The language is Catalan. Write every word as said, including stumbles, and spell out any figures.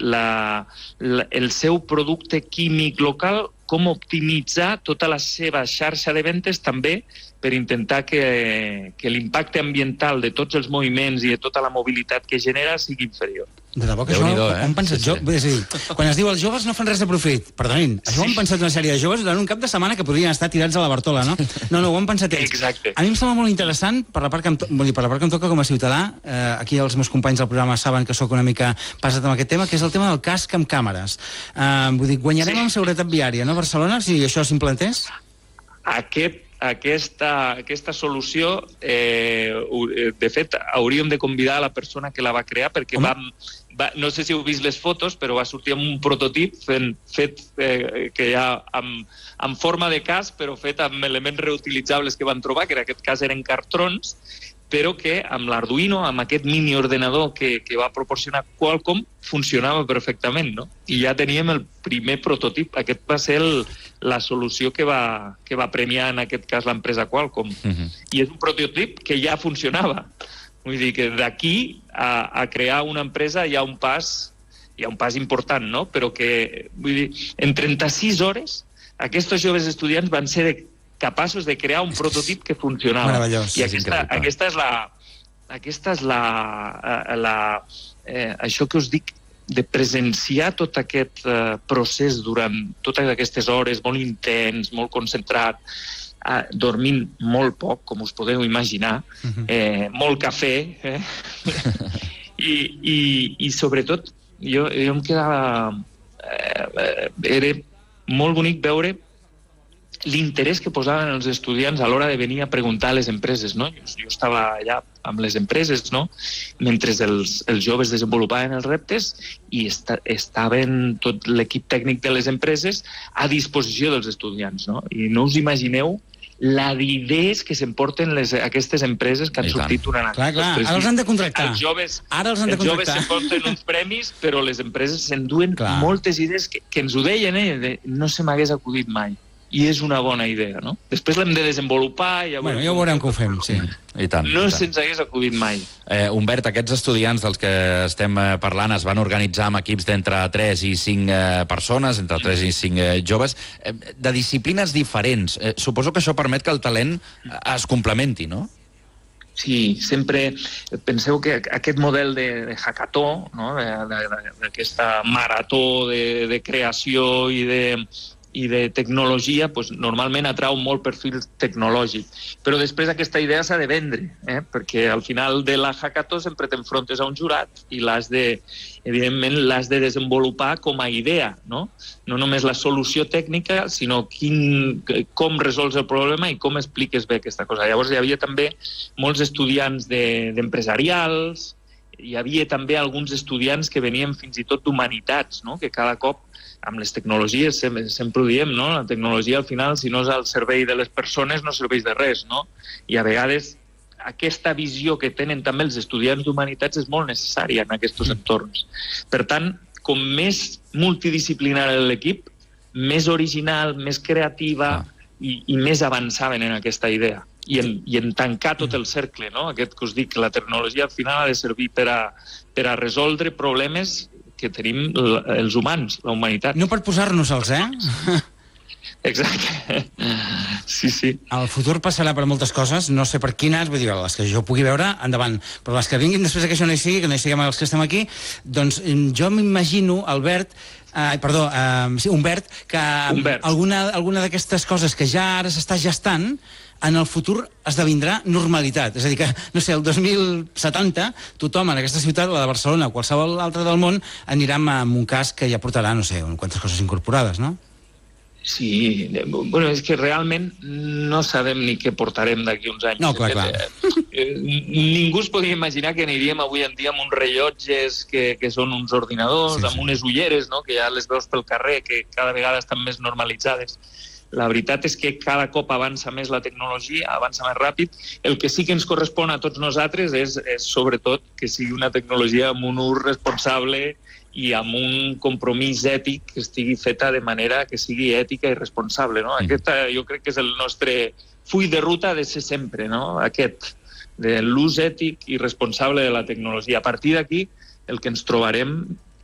la, la, el seu producte químic local, com optimitzar tota la seva xarxa de ventes també per intentar que, que l'impacte ambiental de tots els moviments i de tota la mobilitat que genera sigui inferior. De debò que això ho han pensat jo... És a dir, quan es diu els joves no fan res de profit, perdonin, això ho han pensat una sèrie de joves durant un cap de setmana que podrien estar tirats a la Bartola, no? No, no, ho han pensat ells. Exacte. A mi em sembla molt interessant, per la part que em, to... vull dir, per la part que em toca com a ciutadà, eh, aquí els meus companys del programa saben que sóc una mica passat amb aquest tema, que és el tema del casc amb càmeres. Eh, vull dir, guanyarem sí. amb seguretat viària, no, Barcelona, si això s'implantés? Aquest Aquesta, aquesta solució, eh, de fet, hauríem de convidar a la persona que la va crear, perquè vam, va, no sé si heu vist les fotos, però va sortir amb un prototip fent, fet eh, que ja amb, amb forma de casc, però fet amb elements reutilitzables que van trobar, que en aquest cas eren cartrons, però que amb l'Arduino, amb aquest mini ordenador que, que va proporcionar Qualcomm, funcionava perfectament, no? I ja teníem el primer prototip. Aquest va ser el, la solució que va, que va premiar, en aquest cas, l'empresa Qualcomm. Uh-huh. I és un prototip que ja funcionava. Vull dir que d'aquí a, a crear una empresa hi ha un pas, hi ha un pas important, no? Però que, vull dir, en trenta-sis hores, aquests joves estudiants van ser de capaços de crear un prototip que funcionava. Meravellós. I aquesta, aquesta és la... Aquesta és la... la eh, això que us dic, de presenciar tot aquest eh, procés durant totes aquestes hores, molt intens, molt concentrat, eh, dormint molt poc, com us podeu imaginar, eh, molt cafè, eh? I, i, i sobretot jo, jo em quedava... Eh, era molt bonic veure l'interès que posaven els estudiants a l'hora de venir a preguntar a les empreses, no? Jo, jo estava allà amb les empreses, no? Mentre els, els joves desenvolupaven els reptes i esta, estaven tot l'equip tècnic de les empreses a disposició dels estudiants, no? I no us imagineu la d'idees que s'emporten les, aquestes empreses que han sortit durant clar, clar. Ara els han de contractar. Els joves, Ara els han de els contractar. joves s'emporten uns premis, però les empreses s'enduen moltes idees que, que ens ho deien, eh? De, no se m'hagués acudit mai. I és una bona idea, no? Després l'hem de desenvolupar... Ja bueno, ja ho veurem que ho fem, sí. I tant, no i tant. se'ns hagués acudit mai. Eh, Humbert, aquests estudiants dels que estem parlant es van organitzar amb equips d'entre tres i cinc eh, persones, entre tres i cinc eh, joves, eh, de disciplines diferents. Eh, suposo que això permet que el talent es complementi, no? Sí, sempre penseu que aquest model de, de hackathon, no? d'aquesta marató de, de creació i de... i de tecnologia, pues, normalment atrau molt perfil tecnològic. Però després aquesta idea s'ha de vendre, eh? Perquè al final de la hackathon sempre t'enfrontes a un jurat i l'has de, evidentment, l'has de desenvolupar com a idea, no? No només la solució tècnica, sinó quin, com resols el problema i com expliques bé aquesta cosa. Llavors hi havia també molts estudiants de, d'empresarials, hi havia també alguns estudiants que venien fins i tot d'humanitats, no? Que cada cop amb les tecnologies, sempre, sempre ho diem, no? La tecnologia, al final, si no és al servei de les persones, no serveix de res, no? I a vegades aquesta visió que tenen també els estudiants d'humanitats és molt necessària en aquests entorns. Per tant, com més multidisciplinari l'equip, més original, més creativa i, i més avançaven en aquesta idea. I en, i en tancar tot el cercle, no? Aquest que us dic, la tecnologia al final ha de servir per a, per a resoldre problemes que tenim els humans, la humanitat. No per posar-nos-els, eh? Exacte. Sí, sí. El futur passarà per moltes coses, no sé per quines, vull dir, les que jo pugui veure, endavant. Però les que vinguin després que això no hi sigui, que no hi siguem els que estem aquí, doncs jo m'imagino, Albert, eh, perdó, eh, sí, Humbert, que Humbert. alguna, alguna d'aquestes coses que ja ara s'està gestant, en el futur esdevindrà normalitat. És a dir que, no sé, el dos mil setanta, tothom en aquesta ciutat, la de Barcelona o qualsevol altra del món, anirà amb un casc que ja portarà, no sé, quantes coses incorporades, no? Sí, bueno, és que realment no sabem ni què portarem d'aquí uns anys. No, clar, clar. Ningú es podia imaginar que aniríem avui en dia amb uns rellotges que, que són uns ordinadors, sí, sí. amb unes ulleres, no? Que ja les veus pel carrer, que cada vegada estan més normalitzades. La veritat és que cada cop avança més la tecnologia, avança més ràpid. El que sí que ens correspon a tots nosaltres és, és sobretot, que sigui una tecnologia amb un ús responsable i amb un compromís ètic que estigui feta de manera que sigui ètica i responsable, no? Mm. Aquest jo crec que és el nostre full de ruta de ser sempre, no? Aquest, de l'ús ètic i responsable de la tecnologia. A partir d'aquí, el que ens trobarem